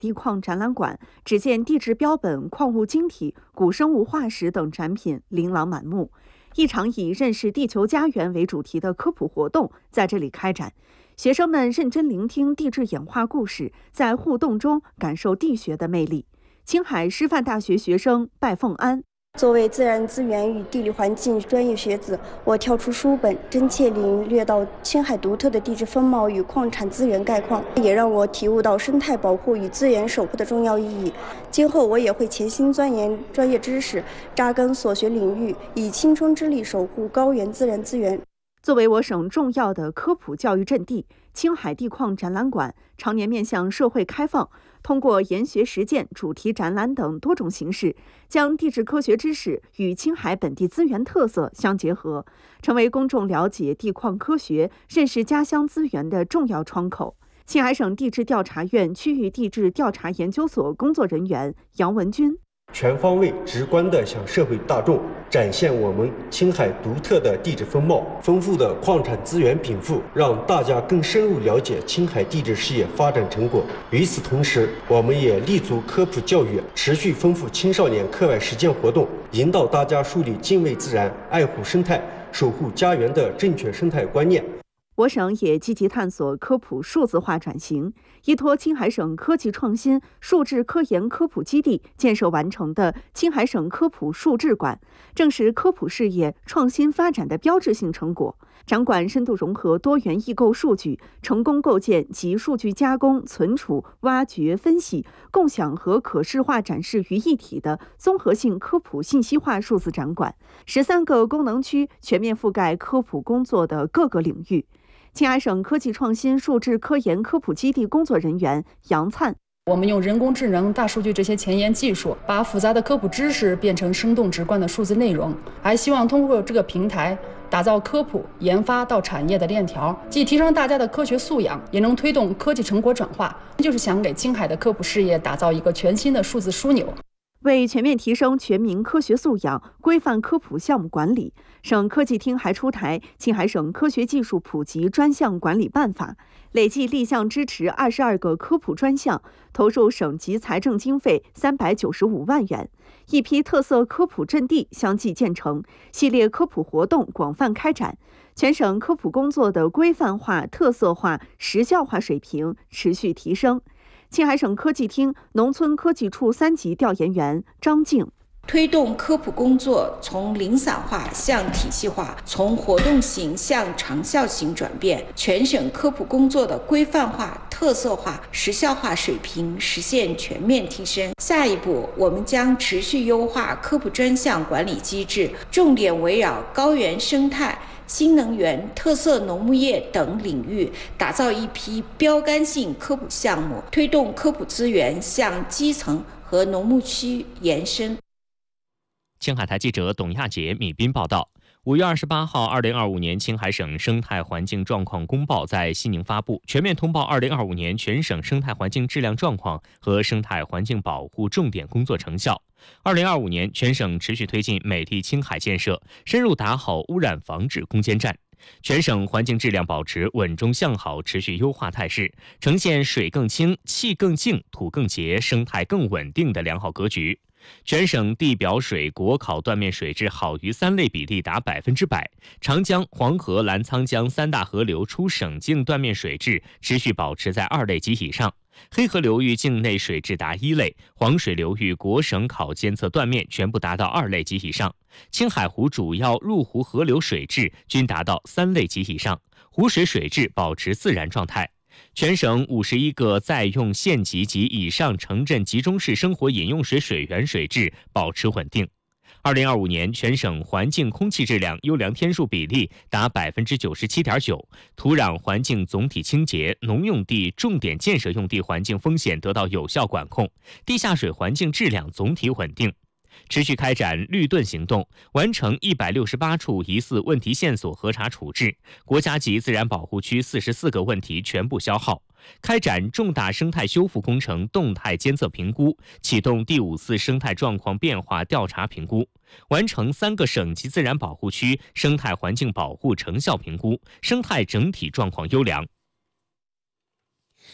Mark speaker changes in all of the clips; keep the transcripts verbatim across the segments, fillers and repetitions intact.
Speaker 1: 地矿展览馆，只见地质标本、矿物晶体、古生物化石等展品琳琅满目。一场以认识地球家园为主题的科普活动在这里开展，学生们认真聆听地质演化故事，在互动中感受地学的魅力。青海师范大学学生拜凤安。
Speaker 2: 作为自然资源与地理环境专业学子，我跳出书本，真切领略到青海独特的地质风貌与矿产资源概况，也让我体悟到生态保护与资源守护的重要意义。今后我也会潜心钻研专业知识，扎根所学领域，以青春之力守护高原自然资源。
Speaker 1: 作为我省重要的科普教育阵地，青海地矿展览馆常年面向社会开放，通过研学实践、主题展览等多种形式，将地质科学知识与青海本地资源特色相结合，成为公众了解地矿科学、认识家乡资源的重要窗口。青海省地质调查院区域地质调查研究所工作人员杨文军。
Speaker 3: 全方位、直观地向社会大众展现我们青海独特的地质风貌、丰富的矿产资源禀赋，让大家更深入了解青海地质事业发展成果。与此同时，我们也立足科普教育，持续丰富青少年课外实践活动，引导大家树立敬畏自然、爱护生态、守护家园的正确生态观念。
Speaker 1: 我省也积极探索科普数字化转型，依托青海省科技创新数质科研科普基地建设完成的青海省科普数质馆，正是科普事业创新发展的标志性成果。展馆深度融合多元异构数据，成功构建集数据加工、存储、挖掘、分析、共享和可视化展示于一体的综合性科普信息化数字展馆。十三个功能区全面覆盖科普工作的各个领域。青海省科技创新数质科研科普基地工作人员杨灿。
Speaker 4: 我们用人工智能、大数据这些前沿技术，把复杂的科普知识变成生动直观的数字内容，还希望通过这个平台打造科普研发到产业的链条，既提升大家的科学素养，也能推动科技成果转化，就是想给青海的科普事业打造一个全新的数字枢纽。
Speaker 1: 为全面提升全民科学素养，规范科普项目管理，省科技厅还出台《青海省科学技术普及专项管理办法》，累计立项支持二十二个科普专项，投入省级财政经费三百九十五万元。一批特色科普阵地相继建成，系列科普活动广泛开展，全省科普工作的规范化、特色化、时效化水平持续提升。青海省科技厅农村科技处三级调研员张静。
Speaker 5: 推动科普工作从零散化向体系化，从活动型向长效型转变，全省科普工作的规范化、特色化、时效化水平实现全面提升。下一步，我们将持续优化科普专项管理机制，重点围绕高原生态、新能源、特色农牧业等领域，打造一批标杆性科普项目，推动科普资源向基层和农牧区延伸。
Speaker 6: 青海台记者董亚杰、米斌报道。五月二十八号，二零二五年青海省生态环境状况公报在西宁发布，全面通报二零二五年全省生态环境质量状况和生态环境保护重点工作成效。二零二五年，全省持续推进美丽青海建设，深入打好污染防治攻坚战。全省环境质量保持稳中向好持续优化态势，呈现水更清、气更净、土更洁、生态更稳定的良好格局。全省地表水国考断面水质好于三类比例达百分之百，长江、黄河、澜沧江三大河流出省境断面水质持续保持在二类及以上，黑河流域境内水质达一类，黄水流域国省考监测断面全部达到二类及以上，青海湖主要入湖河流水质均达到三类及以上，湖水水质保持自然状态。全省五十一个在用县级及以上城镇集中式生活饮用水水源水质保持稳定。二零二五年，全省环境空气质量优良天数比例达百分之九十七点九，土壤环境总体清洁，农用地、重点建设用地环境风险得到有效管控，地下水环境质量总体稳定。持续开展绿盾行动，完成一百六十八处疑似问题线索核查处置，国家级自然保护区四十四个问题全部消耗。开展重大生态修复工程动态监测评估，启动第五次生态状况变化调查评估，完成三个省级自然保护区生态环境保护成效评估，生态整体状况优良。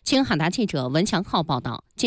Speaker 7: 青海台记者文祥浩报道。